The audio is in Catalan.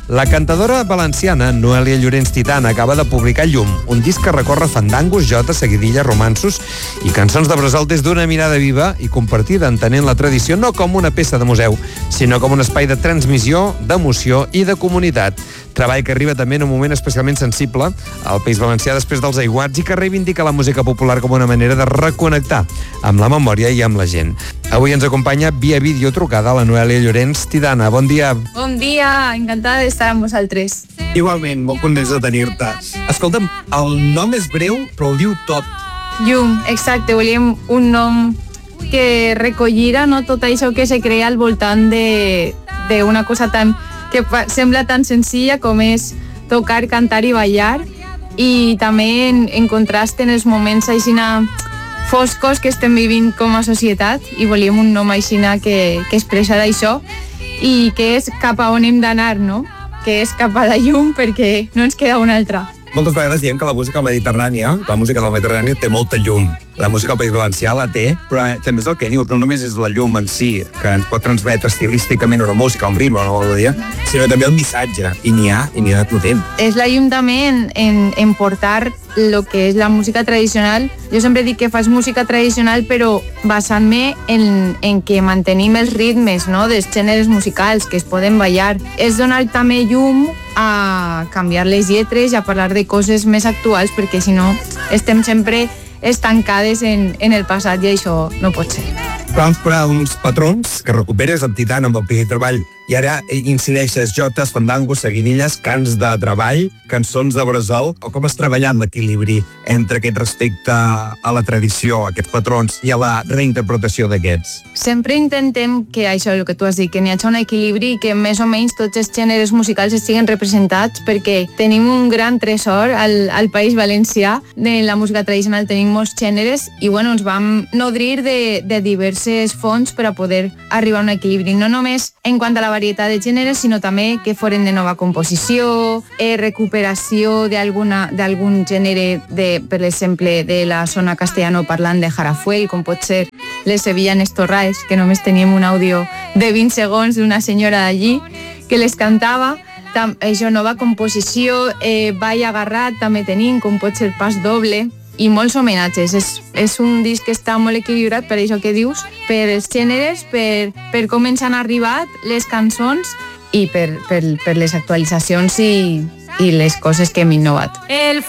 La cantadora valenciana Noelia Llorens Titana acaba de publicar Llum, un disc que recorre fandangos, jotes, seguidilles, romanços i cançons de bressol des d'una mirada viva i compartida, entenent la tradició no com una peça de museu, sinó com un espai de transmissió, d'emoció i de comunitat. Treball que arriba també en un moment especialment sensible al País Valencià després dels aiguats i que reivindica la música popular com una manera de reconnectar amb la memòria i amb la gent. Avui ens acompanya via vídeo trucada la Noelia Llorens Titana. Bon dia. Bon dia, encantada d'estar amb vosaltres. Igualment, molt contents de tenir-te. Escolta'm, el nom és breu, però ho diu tot. Llum, exacte, volíem un nom que recollira, no, tot això que se crea al voltant d'una cosa tan que sembla tan senzilla com és tocar, cantar i ballar, i també en contrast en els moments aixina foscos que estem vivint com a societat, i volíem un nom aixina que expressara això i que és cap a on hem d'anar, no? Que és cap a la llum, perquè no ens queda una altra. Moltes vegades diem que la música mediterrània, té molta llum. La música del País Valencià la té, però també és el que diu, no només és la llum en si, que ens pot transmetre estilísticament una música, un ritme, no vol dir, sinó també el missatge, i n'hi ha de potent. És la llum també en portar el que és la música tradicional. Jo sempre dic que fas música tradicional, però basant-me en que mantenim els ritmes, no?, dels gèneres musicals que es poden ballar. És donar també llum a canviar les lletres i a parlar de coses més actuals, perquè si no estem sempre estancades en el passat i això no pot ser. Vam posar uns patrons que recuperes amb Titana, amb el primer treball, i ara incideixes jotes, fandangos, seguidilles, cants de treball, cançons de bressol, o com has treballat l'equilibri entre aquest respecte a la tradició, a aquests patrons, i a la reinterpretació d'aquests? Sempre intentem que això, el que tu has dit, que n'hi hagi un equilibri i que més o menys tots els gèneres musicals estiguen representats, perquè tenim un gran tresor al País Valencià. De la música tradicional tenim molts gèneres i bueno, ens vam nodrir de diverses fonts per a poder arribar a un equilibri, no només en quant a la varietat de gèneres, sinó també que foren de nova composició, recuperació d'algun gènere, per exemple, de la zona castellano parlant de Jarafuel, com pot ser les Sevillanes Torrals, que només teníem un àudio de 20 segons d'una senyora d'allí que les cantava. Això, nova composició, ball agarrat també tenim, com pot ser pas doble, i molts homenatges. És un disc que està molt equilibrat, per això que dius, per els gèneres, per com ens han arribat les cançons i per les actualitzacions i les coses que hem innovat. El